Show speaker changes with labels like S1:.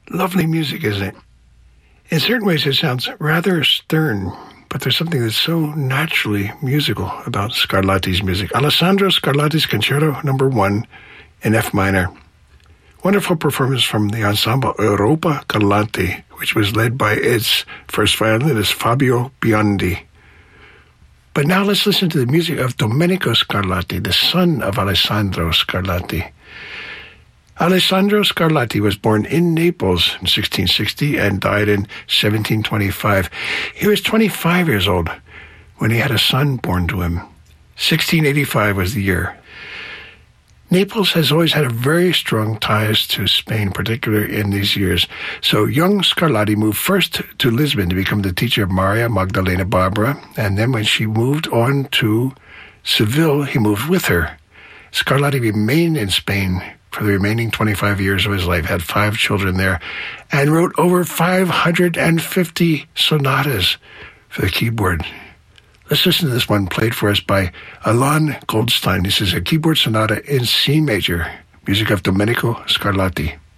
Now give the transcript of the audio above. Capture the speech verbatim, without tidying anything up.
S1: Lovely music, isn't it? In certain ways, it sounds rather stern, but there's something that's so naturally musical about Scarlatti's music. Alessandro Scarlatti's Concerto Number One in F minor. Wonderful performance from the ensemble Europa Galante, which was led by its first violinist, Fabio Biondi. But now let's listen to the music of Domenico Scarlatti, the son of Alessandro Scarlatti. Alessandro Scarlatti was born in Naples in sixteen sixty and died in seventeen twenty-five. He was twenty-five years old when he had a son born to him. sixteen eighty-five was the year. Naples has always had a very strong ties to Spain, particularly in these years. So young Scarlatti moved first to Lisbon to become the teacher of Maria Magdalena Barbara, and then when she moved on to Seville, he moved with her. Scarlatti remained in Spain for the remaining twenty-five years of his life, had five children there, and wrote over five hundred fifty sonatas for the keyboard. Let's listen to this one played for us by Alain Goldstein. This is a keyboard sonata in C major, music of Domenico Scarlatti.